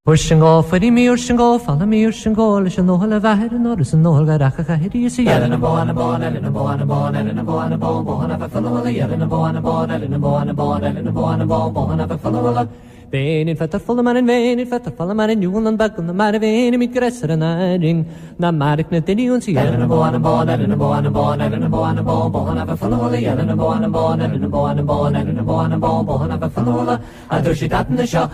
Urshingo fari mi urshingo fala mi urshingo le shno hala vahir no rus no hala rakha khahiri si yelena bona bona elena bona bona elena bona bona fa fala yelena bona bona elena bona bona elena bona bona fa fala Vein fatta fulla man in vein fatta fulla man in Newland back on the man vein mit gresser and ring na marik net ni uns yelena bona bona elena bona bona elena bona bona fa fala yelena bona bona elena bona bona elena bona bona fa fala adur shitat na sha